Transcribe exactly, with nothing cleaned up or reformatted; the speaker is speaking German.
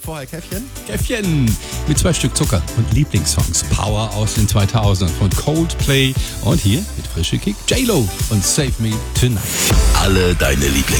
Vorher Käffchen. Käffchen mit zwei Stück Zucker und Lieblingssongs. Power aus den zweitausendern von Coldplay und hier mit frische Kick J-Lo und Save Me Tonight. Alle deine Lieblings